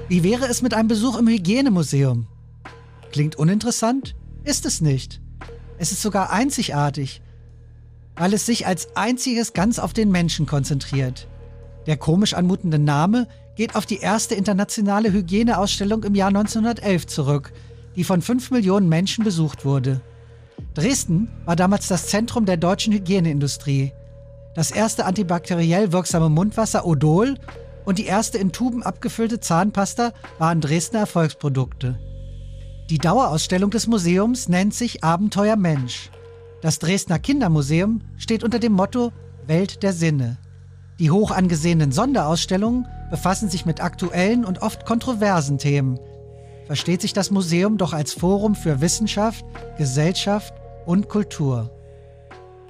Wie wäre es mit einem Besuch im Hygienemuseum? Klingt uninteressant? Ist es nicht. Es ist sogar einzigartig, weil es sich als einziges ganz auf den Menschen konzentriert. Der komisch anmutende Name geht auf die erste internationale Hygieneausstellung im Jahr 1911 zurück, die von 5 Millionen Menschen besucht wurde. Dresden war damals das Zentrum der deutschen Hygieneindustrie. Das erste antibakteriell wirksame Mundwasser Odol und die erste in Tuben abgefüllte Zahnpasta waren Dresdner Erfolgsprodukte. Die Dauerausstellung des Museums nennt sich Abenteuer Mensch. Das Dresdner Kindermuseum steht unter dem Motto Welt der Sinne. Die hoch angesehenen Sonderausstellungen befassen sich mit aktuellen und oft kontroversen Themen. Versteht sich das Museum doch als Forum für Wissenschaft, Gesellschaft und Kultur.